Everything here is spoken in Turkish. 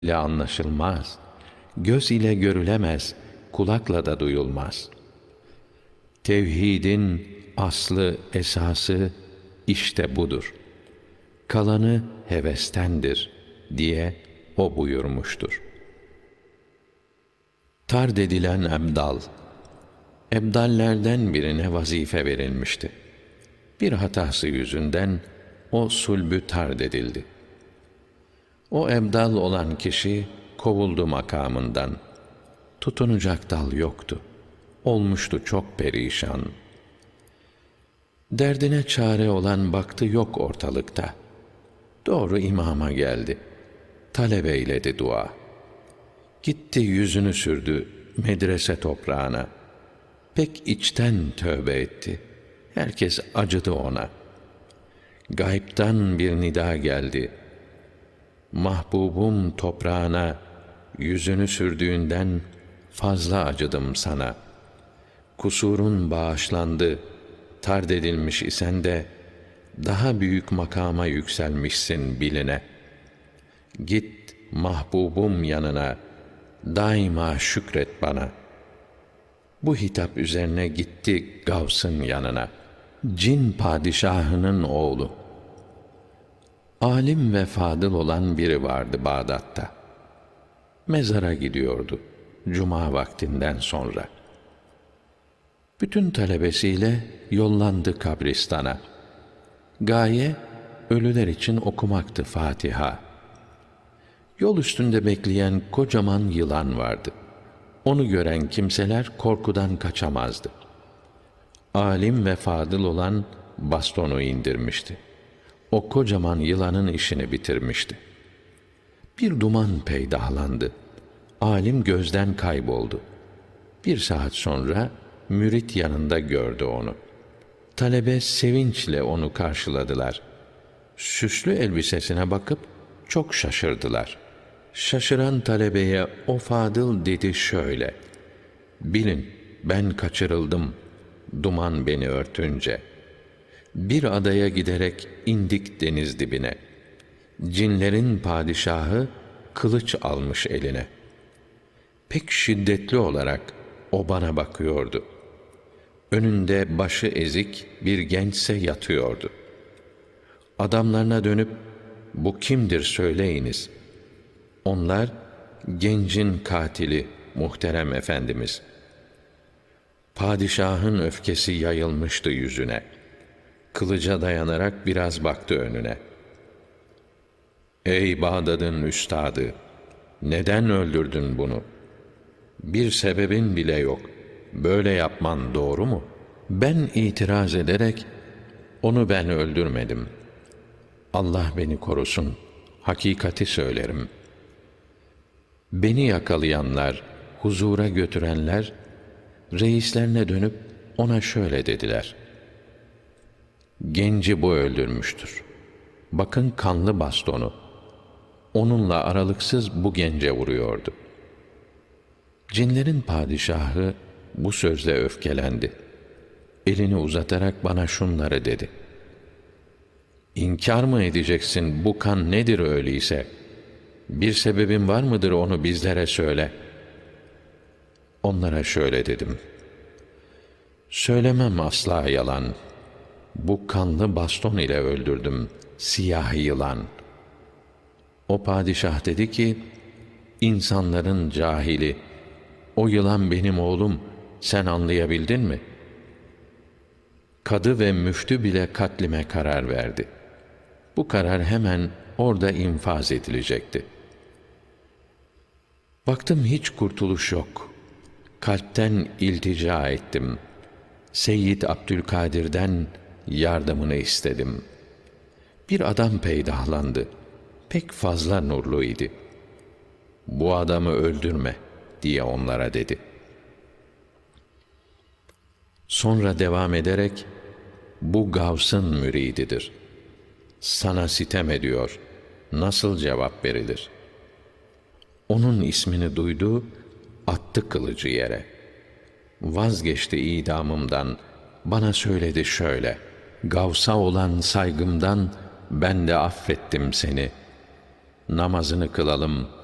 ile anlaşılmaz, göz ile görülemez, kulakla da duyulmaz. Tevhidin aslı, esası işte budur. Kalanı hevestendir diye o buyurmuştur. Tard edilen ebdal, ebdallerden birine vazife verilmişti. Bir hatası yüzünden o sulbü tard edildi. O ebdal olan kişi kovuldu makamından. Tutunacak dal yoktu. Olmuştu çok perişan. Derdine çare olan baktı yok ortalıkta. Doğru imama geldi. Talep eyledi dua. Gitti yüzünü sürdü medrese toprağına. Pek içten tövbe etti. Herkes acıdı ona. Gayb'tan bir nida geldi. Mahbubum toprağına yüzünü sürdüğünden fazla acıdım sana. Kusurun bağışlandı, tard edilmiş isen de daha büyük makama yükselmişsin biline. Git mahbubum yanına, daima şükret bana. Bu hitap üzerine gitti Gavs'ın yanına. Cin padişahının oğlu. Alim ve fadıl olan biri vardı Bağdat'ta. Mezara gidiyordu cuma vaktinden sonra. Bütün talebesiyle yollandı kabristana. Gaye ölüler için okumaktı Fatiha. Yol üstünde bekleyen kocaman yılan vardı. Onu gören kimseler korkudan kaçamazdı. Alim ve fadıl olan bastonu indirmişti. O kocaman yılanın işini bitirmişti. Bir duman peydahlandı. Alim gözden kayboldu. Bir saat sonra mürit yanında gördü onu. Talebe sevinçle onu karşıladılar. Süslü elbisesine bakıp çok şaşırdılar. Şaşıran talebeye o fadıl dedi şöyle: bilin ben kaçırıldım, duman beni örtünce. Bir adaya giderek indik deniz dibine. Cinlerin padişahı kılıç almış eline. Pek şiddetli olarak o bana bakıyordu. Önünde başı ezik bir gençse yatıyordu. Adamlarına dönüp bu kimdir söyleyiniz. Onlar gencin katili muhterem efendimiz. Padişahın öfkesi yayılmıştı yüzüne. Kılıca dayanarak biraz baktı önüne. Ey Bağdat'ın üstadı! Neden öldürdün bunu? Bir sebebin bile yok. Böyle yapman doğru mu? Ben itiraz ederek, onu ben öldürmedim. Allah beni korusun, hakikati söylerim. Beni yakalayanlar, huzura götürenler, reislerine dönüp ona şöyle dediler: genci bu öldürmüştür. Bakın kanlı bastonu. Onunla aralıksız bu gence vuruyordu. Cinlerin padişahı bu sözle öfkelendi. Elini uzatarak bana şunları dedi: İnkar mı edeceksin, bu kan nedir öyleyse? Bir sebebin var mıdır, onu bizlere söyle. Onlara şöyle dedim: söylemem asla yalan. Bu kanlı baston ile öldürdüm siyah yılan. O padişah dedi ki, insanların cahili, o yılan benim oğlum, sen anlayabildin mi? Kadı ve müftü bile katlime karar verdi. Bu karar hemen orada infaz edilecekti. Baktım hiç kurtuluş yok. Kalpten iltica ettim. Seyyid Abdülkadir'den yardımını istedim. Bir adam peydahlandı. Pek fazla nurlu idi. Bu adamı öldürme diye onlara dedi. Sonra devam ederek, bu Gavs'ın mürididir. Sana sitem ediyor. Nasıl cevap verilir? Onun ismini duydu, attı kılıcı yere. Vazgeçti idamımdan, bana söyledi şöyle: Gavs'a olan saygımdan ben de affettim seni. Namazını kılalım,